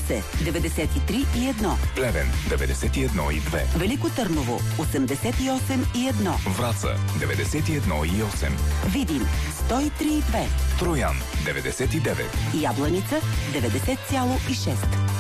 Русе 93,1, Плевен 91,2, Велико Търново 88,1, Враца 91,8, Видин 103,2, Троян 99, Ябланица 90,6.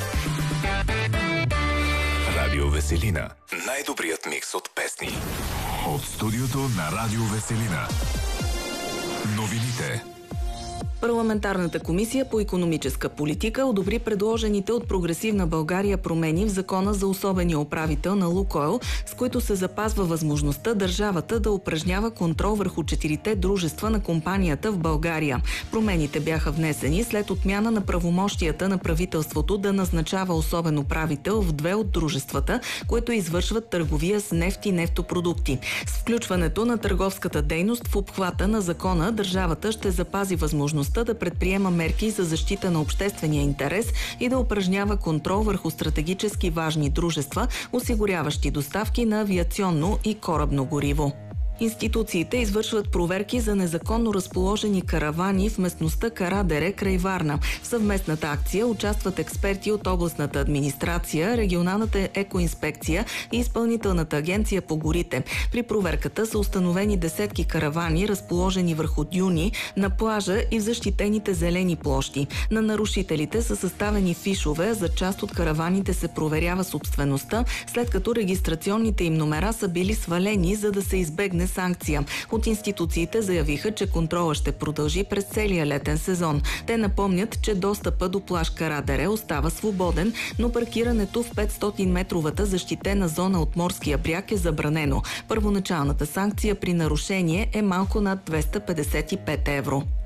Радио Веселина. Най-добрият микс от песни. От студиото на Радио Веселина. Новините. Парламентарната комисия по икономическа политика одобри предложените от Прогресивна България промени в Закона за особения управител на Лукойл, с които се запазва възможността държавата да упражнява контрол върху 4 дружества на компанията в България. Промените бяха внесени след отмяна на правомощията на правителството да назначава особен управител в 2 от дружествата, които извършват търговия с нефт и нефтопродукти. С включването на търговската дейност в обхвата на закона, държавата ще запази възможността да предприема мерки за защита на обществения интерес и да упражнява контрол върху стратегически важни дружества, осигуряващи доставки на авиационно и корабно гориво. Институциите извършват проверки за незаконно разположени каравани в местността Карадере край Варна. В съвместната акция участват експерти от областната администрация, регионалната екоинспекция и изпълнителната агенция по горите. При проверката са установени десетки каравани, разположени върху дюни, на плажа и в защитените зелени площи. На нарушителите са съставени фишове, за част от караваните се проверява собствеността, след като регистрационните им номера са били свалени, за да се избегне санкция. От институциите заявиха, че контрола ще продължи през целия летен сезон. Те напомнят, че достъпа до плаж Карадере остава свободен, но паркирането в 500-метровата защитена зона от морския бряг е забранено. Първоначалната санкция при нарушение е малко над 255 евро.